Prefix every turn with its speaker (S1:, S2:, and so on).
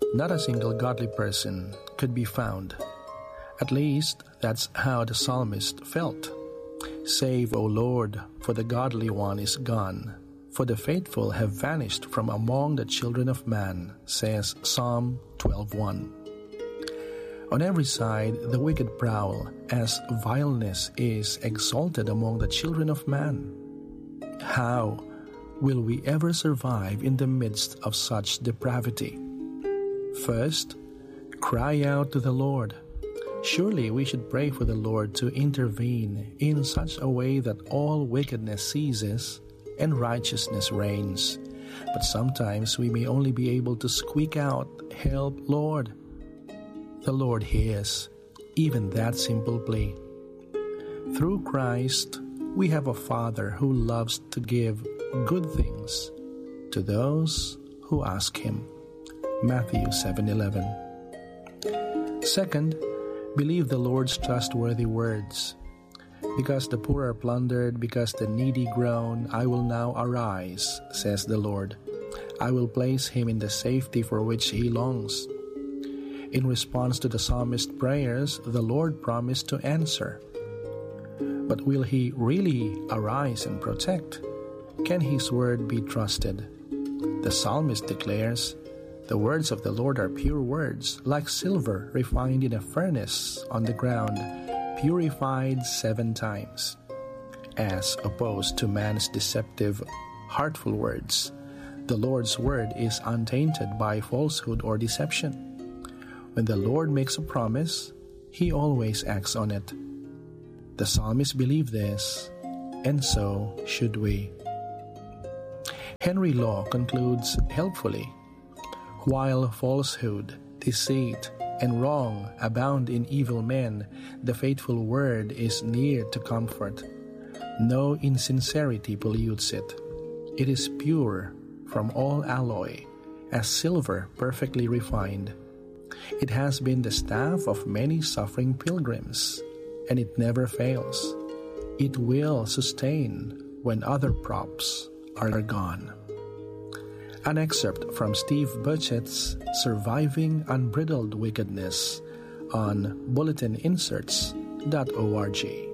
S1: Not a single godly person could be found. At least, that's how the psalmist felt. Save, O Lord, for the godly one is gone, for the faithful have vanished from among the children of man, says Psalm 12:1. On every side the wicked prowl, as vileness is exalted among the children of man. How will we ever survive in the midst of such depravity? First, cry out to the Lord. Surely we should pray for the Lord to intervene in such a way that all wickedness ceases and righteousness reigns. But sometimes we may only be able to squeak out, "Help, Lord." The Lord hears even that simple plea. Through Christ, we have a Father who loves to give good things to those who ask Him. Matthew 7:11. Second, believe the Lord's trustworthy words. Because the poor are plundered, because the needy groan, I will now arise, says the Lord. I will place him in the safety for which he longs. In response to the psalmist's prayers, the Lord promised to answer. But will He really arise and protect? Can His word be trusted? The psalmist declares, "The words of the Lord are pure words, like silver refined in a furnace on the ground, purified 7 times. As opposed to man's deceptive, heartful words, the Lord's word is untainted by falsehood or deception. When the Lord makes a promise, He always acts on it. The psalmist believed this, and so should we. Henry Law concludes helpfully, "While falsehood, deceit, and wrong abound in evil men, the faithful word is near to comfort. No insincerity pollutes it. It is pure from all alloy, as silver perfectly refined. It has been the staff of many suffering pilgrims, and it never fails. It will sustain when other props are gone." An excerpt from Steve Burchett's Surviving Unbridled Wickedness on bulletininserts.org.